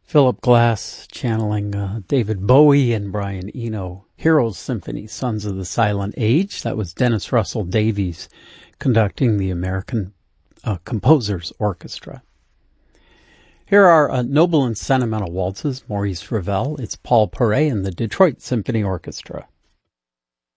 Philip Glass channeling David Bowie and Brian Eno. Heroes Symphony, Sons of the Silent Age. That was Dennis Russell Davies conducting the American Composers Orchestra. Here are Noble and Sentimental Waltzes, Maurice Ravel. It's Paul Paray and the Detroit Symphony Orchestra.